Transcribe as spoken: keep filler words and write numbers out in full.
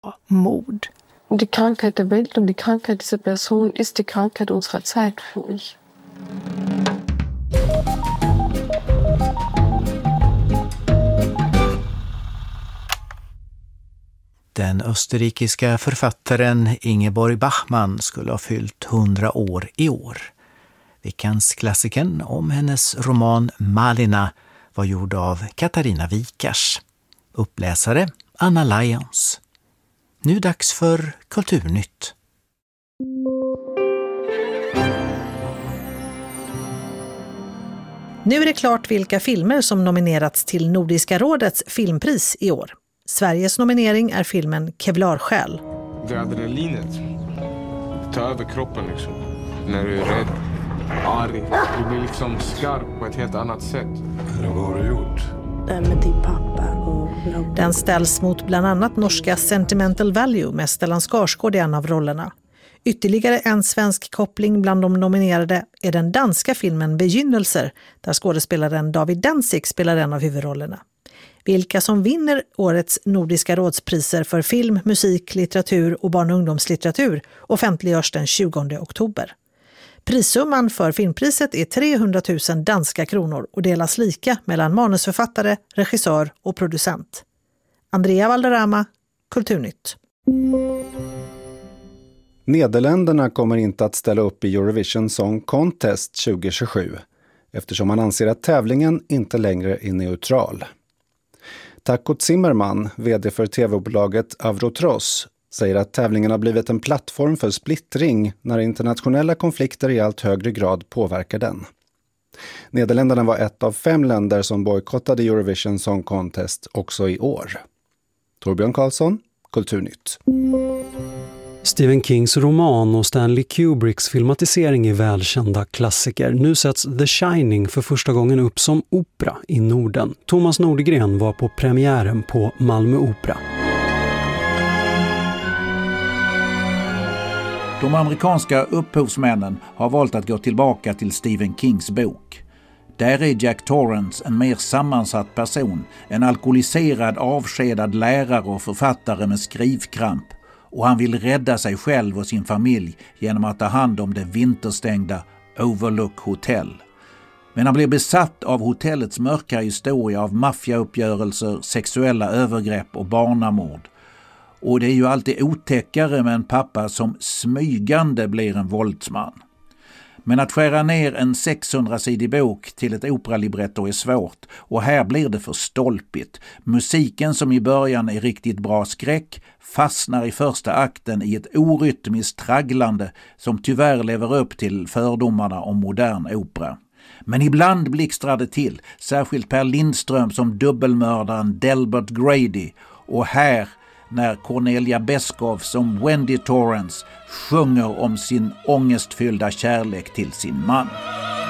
mord. Die Krankheit der Welt und die Krankheit dieser Person ist die Krankheit unserer Zeit für mich. Den österrikiska författaren Ingeborg Bachmann skulle ha fyllt hundra år i år. Veckans klassikern om hennes roman Malina var gjord av Katarina Wikars. Uppläsare Anna Lyons. Nu dags för Kulturnytt. Nu är det klart vilka filmer som nominerats till Nordiska rådets filmpris i år. Sveriges nominering är filmen Kevlarsjäl. Det adrenalinet tar över kroppen liksom. När du är rädd, arg, du blir liksom skarp på ett helt annat sätt. Vad har du gjort? Med din pappa och... Den ställs mot bland annat norska Sentimental Value med Stellan Skarsgård i en av rollerna. Ytterligare en svensk koppling bland de nominerade är den danska filmen Begynnelser, där skådespelaren David Danzig spelar en av huvudrollerna. Vilka som vinner årets Nordiska rådspriser för film, musik, litteratur och barn- och ungdomslitteratur offentliggörs den tjugonde oktober. Prissumman för filmpriset är trehundratusen danska kronor och delas lika mellan manusförfattare, regissör och producent. Andrea Valderrama, Kulturnytt. Nederländerna kommer inte att ställa upp i Eurovision Song Contest tjugo tjugosju eftersom man anser att tävlingen inte längre är neutral. Taco Zimmerman, vd för tv-bolaget Avrotros, säger att tävlingen har blivit en plattform för splittring när internationella konflikter i allt högre grad påverkar den. Nederländerna var ett av fem länder som bojkottade Eurovision Song Contest också i år. Torbjörn Karlsson, Kulturnytt. Stephen Kings roman och Stanley Kubricks filmatisering är välkända klassiker. Nu sätts The Shining för första gången upp som opera i Norden. Thomas Nordegren var på premiären på Malmö Opera. De amerikanska upphovsmännen har valt att gå tillbaka till Stephen Kings bok. Där är Jack Torrance en mer sammansatt person, en alkoholiserad, avskedad lärare och författare med skrivkramp. Och han vill rädda sig själv och sin familj genom att ta hand om det vinterstängda Overlook Hotel. Men han blir besatt av hotellets mörka historia av maffiauppgörelser, sexuella övergrepp och barnamord. Och det är ju alltid otäckare med en pappa som smygande blir en våldsman. Men att skära ner en sexhundrasidig bok till ett operalibretto är svårt och här blir det för stolpigt. Musiken som i början är riktigt bra skräck fastnar i första akten i ett orytmiskt tragglande som tyvärr lever upp till fördomarna om modern opera. Men ibland blixtrar det till, särskilt Per Lindström som dubbelmördaren Delbert Grady och här när Cornelia Beskow som Wendy Torrance sjunger om sin ångestfyllda kärlek till sin man.